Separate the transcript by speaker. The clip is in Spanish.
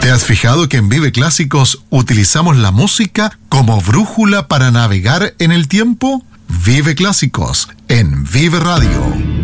Speaker 1: ¿Te has fijado que en Vive Clásicos utilizamos la música como brújula para navegar en el tiempo? Vive Clásicos en Vive Radio.